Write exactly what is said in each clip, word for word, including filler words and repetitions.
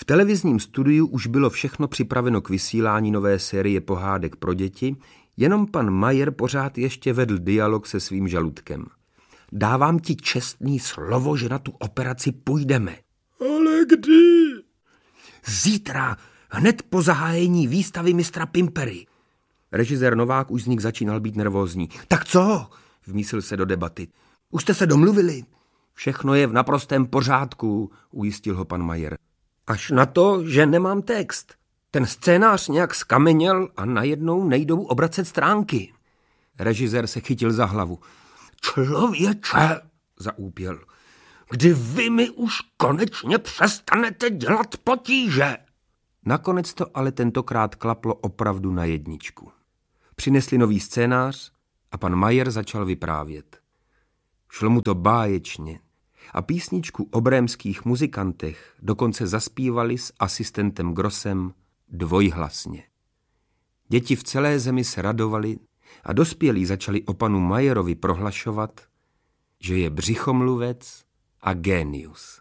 V televizním studiu už bylo všechno připraveno k vysílání nové série pohádek pro děti, jenom pan Majer pořád ještě vedl dialog se svým žaludkem. Dávám ti čestný slovo, že na tu operaci půjdeme. Ale kdy? Zítra, hned po zahájení výstavy mistra Pimpery. Režisér Novák už z nich začínal být nervózní. Tak co? Vmísil se do debaty. Už jste se domluvili? Všechno je v naprostém pořádku, ujistil ho pan Majer. Až na to, že nemám text. Ten scénář nějak skameněl a najednou nejdou obracet stránky. Režisér se chytil za hlavu. Člověče, zaúpěl, kdy vy mi už konečně přestanete dělat potíže. Nakonec to ale tentokrát klaplo opravdu na jedničku. Přinesli nový scénář a pan Majer začal vyprávět. Šlo mu to báječně a písničku o brémských muzikantech dokonce zaspívali s asistentem Grossem dvojhlasně. Děti v celé zemi se radovali a dospělí začali o panu Majerovi prohlašovat, že je břichomluvec a génius.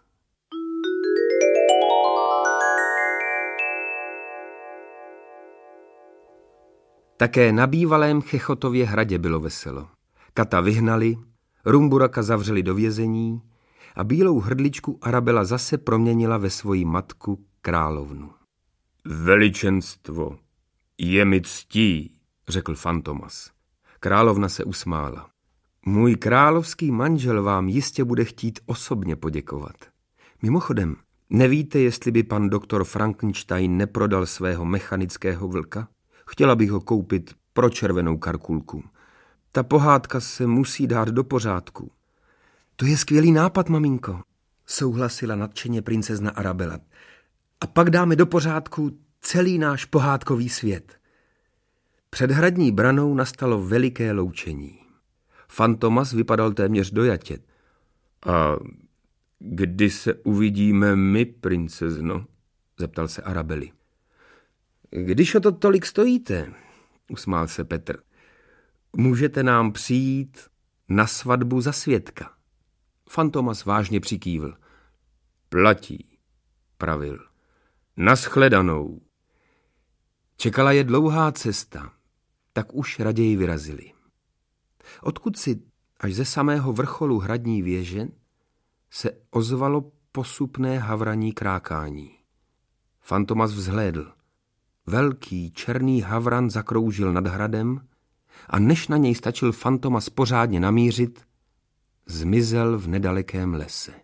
Také na bývalém Chechotově hradě bylo veselo. Kata vyhnali, Rumburaka zavřeli do vězení a bílou hrdličku Arabela zase proměnila ve svoji matku královnu. Veličenstvo, je mi ctí, řekl Fantomas. Královna se usmála. Můj královský manžel vám jistě bude chtít osobně poděkovat. Mimochodem, nevíte, jestli by pan doktor Frankenstein neprodal svého mechanického vlka? Chtěla bych ho koupit pro červenou karkulku. Ta pohádka se musí dát do pořádku. To je skvělý nápad, maminko, souhlasila nadšeně princezna Arabela. A pak dáme do pořádku celý náš pohádkový svět. Před hradní branou nastalo veliké loučení. Fantomas vypadal téměř dojatě. A kdy se uvidíme my, princezno? Zeptal se Arabely. Když o to tolik stojíte, usmál se Petr, můžete nám přijít na svatbu za svědka. Fantomas vážně přikývl. Platí, pravil. Naschledanou. Čekala je dlouhá cesta, tak už raději vyrazili. Odkud si až ze samého vrcholu hradní věže se ozvalo posupné havraní krákání. Fantomas vzhlédl. Velký černý havran zakroužil nad hradem a než na něj stačil Fantomas pořádně namířit, zmizel v nedalekém lese.